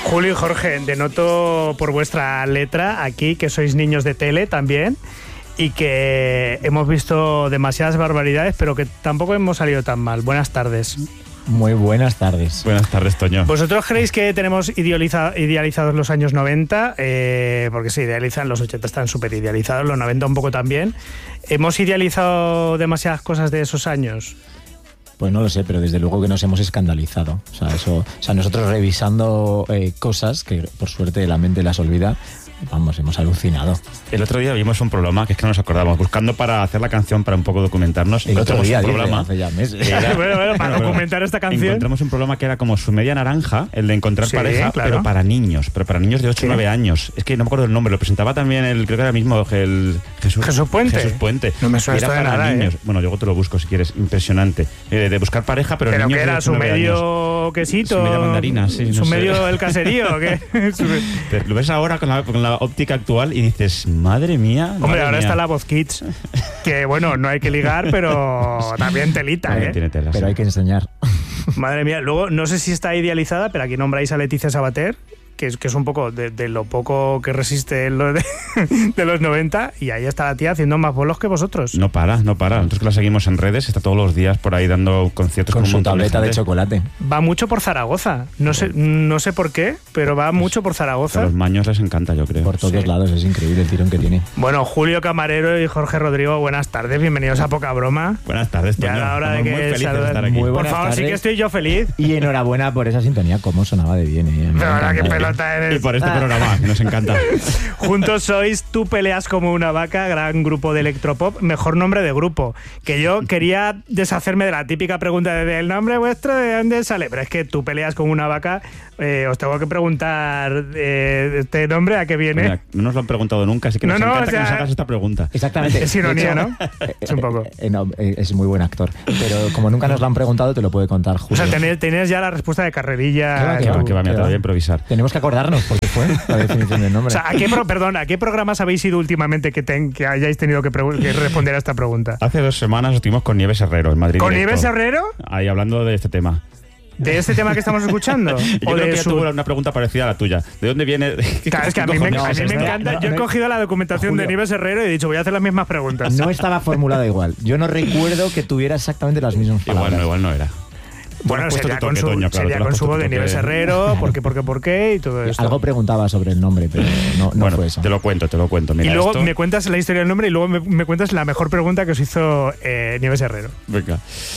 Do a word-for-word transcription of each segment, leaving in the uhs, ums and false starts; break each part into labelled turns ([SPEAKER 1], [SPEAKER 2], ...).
[SPEAKER 1] Julio y Jorge, denoto por vuestra letra aquí que sois niños de tele también y que hemos visto demasiadas barbaridades, pero que tampoco hemos salido tan mal. Buenas tardes.
[SPEAKER 2] Muy buenas tardes.
[SPEAKER 3] Buenas tardes, Toño.
[SPEAKER 1] ¿Vosotros creéis que tenemos idealiza, idealizados los años noventa? Eh, porque se idealizan, los ochenta están súper idealizados, los noventa un poco también. ¿Hemos idealizado demasiadas cosas de esos años?
[SPEAKER 2] Pues no lo sé, pero desde luego que nos hemos escandalizado. O sea, eso, o sea nosotros revisando eh, cosas que por suerte la mente las olvida, vamos, hemos alucinado.
[SPEAKER 3] El otro día vimos un programa que es que no nos acordamos, buscando para hacer la canción para un poco documentarnos.
[SPEAKER 2] El otro día,
[SPEAKER 3] un
[SPEAKER 2] dice,
[SPEAKER 3] programa,
[SPEAKER 2] hace ya meses.
[SPEAKER 1] Era, bueno, bueno, para documentar esta canción.
[SPEAKER 3] Encontramos un programa que era como su media naranja, el de encontrar
[SPEAKER 1] sí,
[SPEAKER 3] pareja,
[SPEAKER 1] claro.
[SPEAKER 3] pero para niños, pero para niños de ocho o nueve años. Es que no me acuerdo el nombre, lo presentaba también el, creo que era mismo el Jesús,
[SPEAKER 1] Jesús Puente.
[SPEAKER 3] Jesús Puente.
[SPEAKER 1] No me suena
[SPEAKER 3] y era
[SPEAKER 1] esto de
[SPEAKER 3] para
[SPEAKER 1] nada,
[SPEAKER 3] niños.
[SPEAKER 1] ¿eh?
[SPEAKER 3] Bueno, luego te lo busco si quieres, impresionante. Eh, de buscar pareja, pero,
[SPEAKER 1] Pero
[SPEAKER 3] niños
[SPEAKER 1] que
[SPEAKER 3] de
[SPEAKER 1] era
[SPEAKER 3] ocho
[SPEAKER 1] su
[SPEAKER 3] o nueve
[SPEAKER 1] medio
[SPEAKER 3] años.
[SPEAKER 1] quesito.
[SPEAKER 3] Su media mandarina, sí.
[SPEAKER 1] Su
[SPEAKER 3] no sé.
[SPEAKER 1] medio el caserío. ¿Qué?
[SPEAKER 3] Te- Lo ves ahora con la, con la óptica actual y dices, madre mía.
[SPEAKER 1] Hombre,
[SPEAKER 3] madre
[SPEAKER 1] ahora
[SPEAKER 3] mía.
[SPEAKER 1] está la Voz Kids, que bueno, no hay que ligar, pero también telita,
[SPEAKER 3] También
[SPEAKER 1] ¿eh?
[SPEAKER 3] tiene tela,
[SPEAKER 2] Pero
[SPEAKER 3] sí.
[SPEAKER 2] hay que enseñar.
[SPEAKER 1] Madre mía, luego no sé si está idealizada, pero aquí nombráis a Leticia Sabater, que es, que es un poco de, de lo poco que resiste lo de, de los noventa, y ahí está la tía haciendo más bolos que vosotros.
[SPEAKER 3] No para, no para. Nosotros que la seguimos en redes, está todos los días por ahí dando conciertos
[SPEAKER 2] Con
[SPEAKER 3] con un
[SPEAKER 2] su
[SPEAKER 3] montón
[SPEAKER 2] tableta de
[SPEAKER 3] gente.
[SPEAKER 2] chocolate.
[SPEAKER 1] Va mucho por Zaragoza, no sé, no sé por qué, pero va mucho por
[SPEAKER 3] A
[SPEAKER 1] Zaragoza.
[SPEAKER 3] los maños les encanta, yo creo.
[SPEAKER 2] Por todos
[SPEAKER 1] Sí.
[SPEAKER 2] lados, es increíble el tirón que tiene.
[SPEAKER 1] Bueno, Julio Camarero y Jorge Rodrigo, buenas tardes, bienvenidos a Poca Broma.
[SPEAKER 3] Buenas tardes,
[SPEAKER 1] Ya
[SPEAKER 3] Toño.
[SPEAKER 1] a la hora de
[SPEAKER 3] Estamos
[SPEAKER 1] que
[SPEAKER 3] muy felices de
[SPEAKER 1] saluden.
[SPEAKER 3] estar aquí.
[SPEAKER 2] Muy
[SPEAKER 1] Por
[SPEAKER 2] buenas
[SPEAKER 1] favor, sí
[SPEAKER 2] tardes.
[SPEAKER 1] que estoy yo feliz.
[SPEAKER 2] Y enhorabuena por esa sintonía, cómo sonaba de bien. ¿eh?
[SPEAKER 1] Pero ahora qué
[SPEAKER 2] Me encanta.
[SPEAKER 1] pelota eres.
[SPEAKER 3] Y por este programa, que nos encanta.
[SPEAKER 1] Juntos sois Tú peleas como una vaca, gran grupo de electropop, mejor nombre de grupo. Que yo quería deshacerme de la típica pregunta de ¿el nombre vuestro de dónde sale? Pero es que Tú peleas como una vaca, eh, os tengo que preguntar eh, este nombre a qué viene.
[SPEAKER 3] Mira, no nos lo han preguntado nunca, así que
[SPEAKER 1] No,
[SPEAKER 3] nos
[SPEAKER 1] no,
[SPEAKER 3] encanta
[SPEAKER 1] o sea-
[SPEAKER 3] que nos hagas esta pregunta.
[SPEAKER 2] Exactamente.
[SPEAKER 1] Es ironía,
[SPEAKER 2] De
[SPEAKER 1] ¿no? Es un poco.
[SPEAKER 2] eh, eh, no, eh, es muy buen actor. Pero como nunca nos lo han preguntado, te lo puede contar
[SPEAKER 1] O
[SPEAKER 2] Julio.
[SPEAKER 1] sea, tenías, tenías ya la respuesta de carrerilla.
[SPEAKER 2] Qué va,
[SPEAKER 3] Que
[SPEAKER 2] qué
[SPEAKER 3] va,
[SPEAKER 2] va,
[SPEAKER 3] que va, mira,
[SPEAKER 2] qué
[SPEAKER 3] te
[SPEAKER 2] va.
[SPEAKER 3] voy a improvisar.
[SPEAKER 2] Tenemos que acordarnos porque fue la definición del nombre.
[SPEAKER 1] O sea, ¿a qué, pro- perdón, ¿a qué programas habéis ido últimamente que, ten- que hayáis tenido que, pregu- que responder a esta pregunta?
[SPEAKER 3] Hace dos semanas estuvimos con Nieves Herrero en Madrid.
[SPEAKER 1] ¿Con
[SPEAKER 3] Directo.
[SPEAKER 1] Nieves Herrero?
[SPEAKER 3] Ahí hablando de este tema.
[SPEAKER 1] ¿De este tema que estamos escuchando?
[SPEAKER 3] Yo
[SPEAKER 1] ¿O
[SPEAKER 3] creo
[SPEAKER 1] de
[SPEAKER 3] que ya
[SPEAKER 1] su-
[SPEAKER 3] tuvo una pregunta parecida a la tuya. ¿De dónde viene?
[SPEAKER 1] Claro, es que a mí, me,
[SPEAKER 3] cojones
[SPEAKER 1] a mí
[SPEAKER 3] es
[SPEAKER 1] me
[SPEAKER 3] esto?
[SPEAKER 1] encanta.
[SPEAKER 2] No,
[SPEAKER 1] Yo he
[SPEAKER 2] no,
[SPEAKER 1] cogido la documentación
[SPEAKER 2] Julio.
[SPEAKER 1] de Nieves Herrero y he dicho, voy a hacer las mismas preguntas.
[SPEAKER 2] No estaba formulada igual. Yo no recuerdo que tuviera exactamente las mismas
[SPEAKER 3] Igual
[SPEAKER 2] palabras.
[SPEAKER 3] no, igual no era.
[SPEAKER 1] Bueno,
[SPEAKER 3] Tú le has puesto
[SPEAKER 1] sería
[SPEAKER 3] tu
[SPEAKER 1] con
[SPEAKER 3] toque,
[SPEAKER 1] su,
[SPEAKER 3] Toño, claro,
[SPEAKER 1] sería
[SPEAKER 3] tú le has
[SPEAKER 1] con su
[SPEAKER 3] puesto
[SPEAKER 1] voz
[SPEAKER 3] tu
[SPEAKER 1] de
[SPEAKER 3] toque.
[SPEAKER 1] Nieves Herrero, por qué, por qué, por qué, y todo esto.
[SPEAKER 2] Algo preguntaba sobre el nombre, pero no, no
[SPEAKER 3] bueno,
[SPEAKER 2] fue eso.
[SPEAKER 3] te lo cuento, te lo cuento. Mira,
[SPEAKER 1] Y luego
[SPEAKER 3] esto-
[SPEAKER 1] me cuentas la historia del nombre y luego me, me cuentas la mejor pregunta que os hizo eh, Nieves Herrero.
[SPEAKER 3] Venga.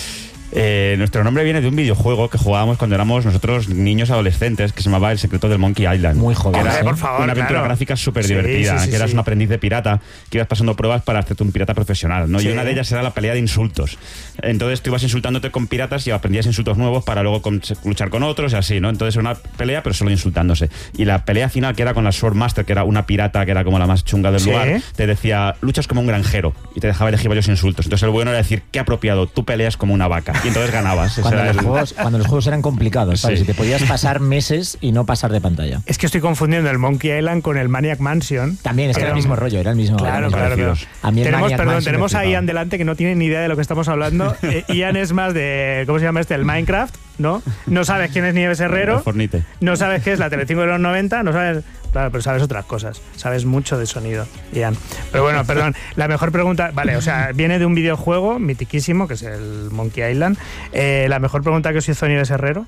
[SPEAKER 3] Eh, nuestro nombre viene de un videojuego que jugábamos cuando éramos nosotros niños adolescentes que se llamaba El secreto del Monkey Island.
[SPEAKER 2] Muy joven.
[SPEAKER 3] Que era
[SPEAKER 1] Hombre, por favor,
[SPEAKER 3] una aventura
[SPEAKER 1] claro.
[SPEAKER 3] gráfica súper
[SPEAKER 1] Sí,
[SPEAKER 3] divertida,
[SPEAKER 1] sí, sí,
[SPEAKER 3] que eras
[SPEAKER 1] sí.
[SPEAKER 3] un aprendiz de pirata, que ibas pasando pruebas para hacerte un pirata profesional, ¿no?
[SPEAKER 1] Sí.
[SPEAKER 3] Y una de ellas era la pelea de insultos. Entonces tú ibas insultándote con piratas y aprendías insultos nuevos para luego con- luchar con otros y así, ¿no? Entonces era una pelea pero solo insultándose. Y la pelea final, que era con la Swordmaster, que era una pirata que era como la más chunga del
[SPEAKER 1] Sí.
[SPEAKER 3] lugar, te decía, luchas como un granjero, y te dejaba elegir varios insultos. Entonces el bueno era decir, qué apropiado, tú peleas como una vaca. Y entonces ganabas. Ese
[SPEAKER 2] Cuando
[SPEAKER 3] era
[SPEAKER 2] los,
[SPEAKER 3] el-
[SPEAKER 2] juegos, cuando los juegos eran complicados, ¿sabes?
[SPEAKER 3] Sí.
[SPEAKER 2] Y te podías pasar meses y no pasar de pantalla.
[SPEAKER 1] Es que estoy confundiendo el Monkey Island con el Maniac Mansion.
[SPEAKER 2] También, es que era el
[SPEAKER 1] Era-
[SPEAKER 2] mismo rollo, era el mismo.
[SPEAKER 1] Claro,
[SPEAKER 2] era el mismo
[SPEAKER 1] claro, claro.
[SPEAKER 2] parecidos. A mí el
[SPEAKER 1] Tenemos,
[SPEAKER 2] Maniac
[SPEAKER 1] perdón,
[SPEAKER 2] Mansion me
[SPEAKER 1] tenemos a
[SPEAKER 2] flipaba.
[SPEAKER 1] Ian delante que no tiene ni idea de lo que estamos hablando. Eh, Ian es más de, ¿cómo se llama este? El Minecraft, ¿no? No sabes quién es Nieves Herrero.
[SPEAKER 3] El Fornite.
[SPEAKER 1] No sabes qué es la Telecinco de los noventa, no sabes... Claro, pero sabes otras cosas. Sabes mucho de sonido, Ian. Pero bueno, perdón. La mejor pregunta... Vale, o sea, viene de un videojuego mitiquísimo, que es el Monkey Island. Eh, la mejor pregunta que os hizo Nieves Herrero...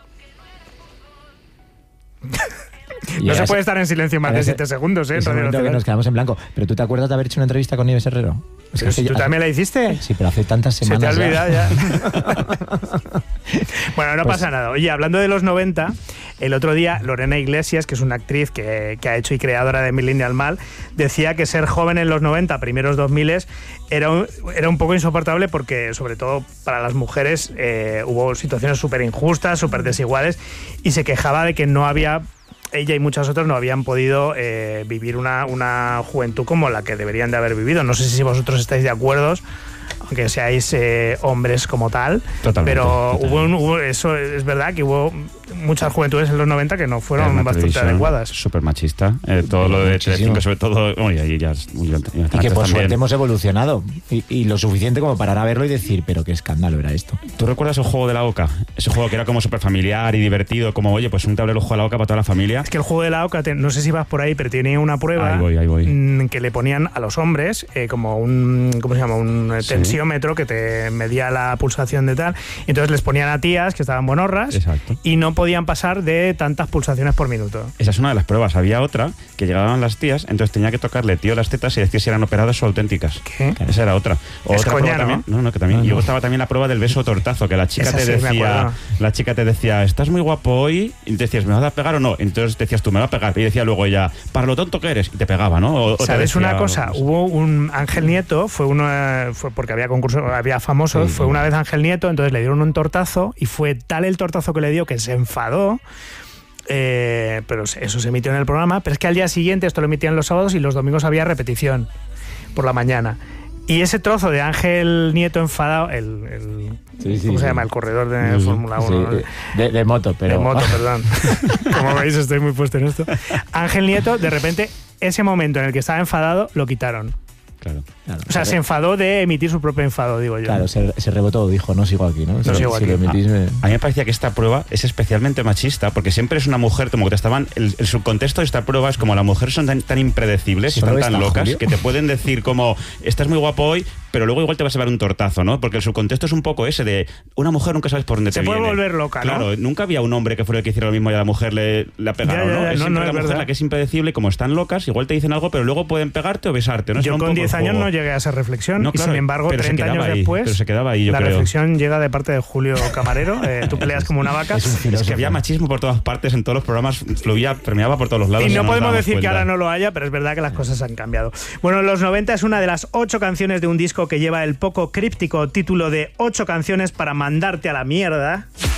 [SPEAKER 2] Y
[SPEAKER 1] No
[SPEAKER 2] ahora
[SPEAKER 1] se puede
[SPEAKER 2] se-
[SPEAKER 1] estar en silencio más
[SPEAKER 2] ahora
[SPEAKER 1] de
[SPEAKER 2] se-
[SPEAKER 1] siete segundos, ¿eh? en
[SPEAKER 2] ese
[SPEAKER 1] Radio
[SPEAKER 2] momento que
[SPEAKER 1] Nacional.
[SPEAKER 2] nos quedamos en blanco. Pero ¿tú te acuerdas de haber hecho una entrevista con Nieves Herrero? Es que
[SPEAKER 1] Pero
[SPEAKER 2] hace
[SPEAKER 1] si
[SPEAKER 2] ya-
[SPEAKER 1] ¿Tú también la hiciste?
[SPEAKER 2] Sí, pero hace tantas
[SPEAKER 1] Se te ha
[SPEAKER 2] semanas
[SPEAKER 1] olvidado
[SPEAKER 2] ya.
[SPEAKER 1] ya. Bueno, no
[SPEAKER 2] Pues-
[SPEAKER 1] pasa nada. Oye, hablando de los noventa, el otro día Lorena Iglesias, que es una actriz que, que ha hecho y creadora de Millennial Mal, decía que ser joven en los noventa, primeros dos mil, era un, era un poco insoportable porque, sobre todo para las mujeres, eh, hubo situaciones súper injustas, súper desiguales, y se quejaba de que no había... Ella y muchos otros no habían podido eh, vivir una, una juventud como la que deberían de haber vivido. No sé si vosotros estáis de acuerdo, aunque seáis eh, hombres como tal.
[SPEAKER 3] Totalmente,
[SPEAKER 1] Pero
[SPEAKER 3] totalmente.
[SPEAKER 1] hubo, un- hubo- eso es verdad que hubo muchas juventudes en los noventa que no fueron
[SPEAKER 3] Una
[SPEAKER 1] bastante
[SPEAKER 3] televisión
[SPEAKER 1] adecuadas.
[SPEAKER 3] Súper machista. Eh, todo lo de
[SPEAKER 2] Muchísimo.
[SPEAKER 3] Telecinco, sobre todo. Uy, ahí ya, uy, ya- ya
[SPEAKER 2] Y que por
[SPEAKER 3] también.
[SPEAKER 2] suerte hemos evolucionado. Y, y lo suficiente como para ahora verlo y decir, pero qué escándalo era esto.
[SPEAKER 3] ¿Tú recuerdas el juego de la oca? Ese juego que era como súper familiar y divertido, como, oye, pues un tablero juego de la oca para toda la familia.
[SPEAKER 1] Es que el juego de la oca, te- no sé si vas por ahí, pero tiene una prueba
[SPEAKER 3] Ahí voy, ahí voy.
[SPEAKER 1] mm, que le ponían a los hombres eh, como un, ¿cómo se llama? Un eh,
[SPEAKER 3] Sí.
[SPEAKER 1] tensiómetro que te medía la pulsación de tal. Y entonces les ponían a tías que estaban buenorras
[SPEAKER 3] Exacto.
[SPEAKER 1] y no podían pasar de tantas pulsaciones por minuto.
[SPEAKER 3] Esa es una de las pruebas. Había otra que llegaban las tías, entonces tenía que tocarle tío las tetas y decir si eran operadas o auténticas.
[SPEAKER 1] ¿Qué?
[SPEAKER 3] Esa era otra. O
[SPEAKER 1] Es
[SPEAKER 3] otra
[SPEAKER 1] coña,
[SPEAKER 3] prueba
[SPEAKER 1] ¿no?
[SPEAKER 3] también. No, no, que también.
[SPEAKER 2] No,
[SPEAKER 3] Y
[SPEAKER 2] no.
[SPEAKER 3] luego estaba también la prueba del beso tortazo, que la chica
[SPEAKER 1] Esa
[SPEAKER 3] te
[SPEAKER 1] sí, me
[SPEAKER 3] decía,
[SPEAKER 1] acuerdo.
[SPEAKER 3] la chica te decía, ¿estás muy guapo hoy? Y te decías, ¿me vas a pegar o no? Entonces decías tú, me vas a pegar. Y decía luego ella, para lo tonto que eres. Y te pegaba, ¿no? O- o te
[SPEAKER 1] ¿Sabes
[SPEAKER 3] decía,
[SPEAKER 1] una cosa?
[SPEAKER 3] no sé.
[SPEAKER 1] Hubo un Ángel Nieto, fue uno, eh, fue porque había concurso, había famosos,
[SPEAKER 2] Sí,
[SPEAKER 1] fue
[SPEAKER 2] sí.
[SPEAKER 1] una vez Ángel Nieto, entonces le dieron un tortazo y fue tal el tortazo que le dio que se enfadó. Eh, pero eso se emitió en el programa, pero es que al día siguiente, esto lo emitían los sábados y los domingos había repetición por la mañana. Y ese trozo de Ángel Nieto enfadado, el, el-
[SPEAKER 2] Sí, sí,
[SPEAKER 1] ¿cómo se
[SPEAKER 2] sí.
[SPEAKER 1] llama? El corredor de
[SPEAKER 3] Sí,
[SPEAKER 1] Fórmula
[SPEAKER 2] Sí,
[SPEAKER 1] uno.
[SPEAKER 2] de, de- de moto, pero...
[SPEAKER 1] De moto, perdón. Como veis, estoy muy puesto en esto. Ángel Nieto, de repente, ese momento en el que estaba enfadado, lo quitaron.
[SPEAKER 3] Claro.
[SPEAKER 2] Claro,
[SPEAKER 1] O sea, se enfadó de emitir su propio enfado, digo yo.
[SPEAKER 2] Claro, se, se rebotó, dijo, no sigo aquí, ¿no? Si-
[SPEAKER 1] sigo
[SPEAKER 2] si
[SPEAKER 1] aquí.
[SPEAKER 2] lo emitís, me-
[SPEAKER 3] A mí me parecía que esta prueba es especialmente machista, porque siempre es una mujer, como que te estaban. El, el subcontexto de esta prueba es como las mujeres son tan, tan impredecibles y
[SPEAKER 2] ¿Solo
[SPEAKER 3] están tan
[SPEAKER 2] está
[SPEAKER 3] locas
[SPEAKER 2] Julio?
[SPEAKER 3] que te pueden decir como, estás muy guapo hoy, pero luego igual te vas a llevar un tortazo, ¿no? Porque el subcontexto es un poco ese de una mujer nunca sabes por dónde
[SPEAKER 1] Se
[SPEAKER 3] te
[SPEAKER 1] puede
[SPEAKER 3] viene.
[SPEAKER 1] volver loca, ¿no?
[SPEAKER 3] Claro, nunca había un hombre que fuera el que hiciera lo mismo y a la mujer le, le pegaron,
[SPEAKER 1] Ya, ya,
[SPEAKER 3] ¿no?
[SPEAKER 1] ya,
[SPEAKER 3] Es
[SPEAKER 1] no,
[SPEAKER 3] siempre
[SPEAKER 1] no,
[SPEAKER 3] la
[SPEAKER 1] es
[SPEAKER 3] mujer
[SPEAKER 1] verdad.
[SPEAKER 3] la que es impredecible y como están locas, igual te dicen algo, pero luego pueden pegarte o besarte, ¿no? Ese
[SPEAKER 1] Yo
[SPEAKER 3] era un
[SPEAKER 1] con
[SPEAKER 3] poco
[SPEAKER 1] diez
[SPEAKER 3] el
[SPEAKER 1] años
[SPEAKER 3] juego.
[SPEAKER 1] no llegué a esa reflexión
[SPEAKER 3] No,
[SPEAKER 1] y
[SPEAKER 3] claro,
[SPEAKER 1] sin embargo
[SPEAKER 3] pero se
[SPEAKER 1] treinta
[SPEAKER 3] quedaba
[SPEAKER 1] años
[SPEAKER 3] ahí,
[SPEAKER 1] después
[SPEAKER 3] pero se quedaba ahí, yo
[SPEAKER 1] la
[SPEAKER 3] creo.
[SPEAKER 1] reflexión llega de parte de Julio Camarero. Eh, tú peleas como una vaca.
[SPEAKER 2] Es un
[SPEAKER 3] Es
[SPEAKER 2] filósofo.
[SPEAKER 3] que había machismo por todas partes, en todos los programas, fluía, permeaba por todos los lados.
[SPEAKER 1] Y no
[SPEAKER 3] nos
[SPEAKER 1] podemos
[SPEAKER 3] dábamos
[SPEAKER 1] decir que
[SPEAKER 3] cuenta.
[SPEAKER 1] ahora no lo haya, pero es verdad que las cosas han cambiado. Bueno, Los noventa es una de las ocho canciones de un disco que lleva el poco críptico título de Ocho canciones para mandarte a la mierda.